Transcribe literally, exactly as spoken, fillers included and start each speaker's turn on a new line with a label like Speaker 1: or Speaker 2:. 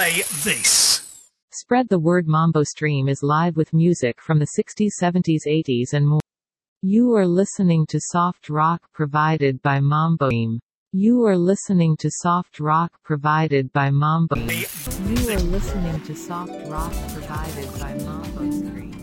Speaker 1: Play this.
Speaker 2: Spread the word. Mambo Stream is live with music from the sixties, seventies, eighties and more. You are listening to soft rock provided by Mambo Stream. You are listening to soft rock provided by Mambo. You are listening to soft rock provided by Mambo Stream.